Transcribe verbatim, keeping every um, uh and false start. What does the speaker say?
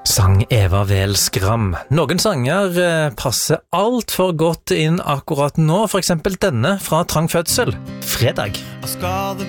Sang Eva Vel Skram. Noen sanger eh, passer alt for godt inn akkurat nå, for eksempel denne fra Trang Fødsel, Fredag. Skal det